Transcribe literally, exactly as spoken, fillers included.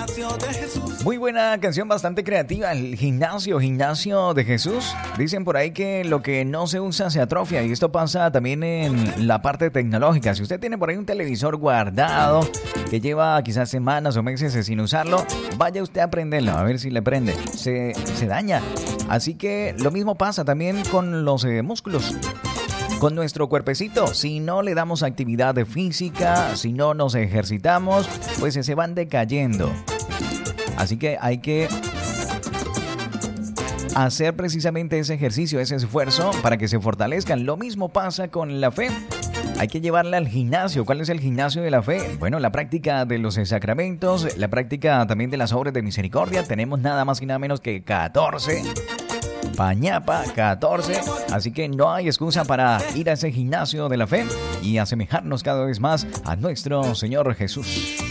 Muy buena canción, bastante creativa. El gimnasio, gimnasio de Jesús. Dicen por ahí que lo que no se usa se atrofia, y esto pasa también en la parte tecnológica. Si usted tiene por ahí un televisor guardado que lleva quizás semanas o meses sin usarlo, vaya usted a prenderlo, a ver si le prende. Se, se daña. Así que lo mismo pasa también con los eh, músculos. Con nuestro cuerpecito, si no le damos actividad física, si no nos ejercitamos, pues se van decayendo. Así que hay que hacer precisamente ese ejercicio, ese esfuerzo para que se fortalezcan. Lo mismo pasa con la fe. Hay que llevarla al gimnasio. ¿Cuál es el gimnasio de la fe? Bueno, la práctica de los sacramentos, la práctica también de las obras de misericordia. Tenemos nada más y nada menos que catorce. Pañapa, catorce. Así que no hay excusa para ir a ese gimnasio de la fe y asemejarnos cada vez más a nuestro Señor Jesús.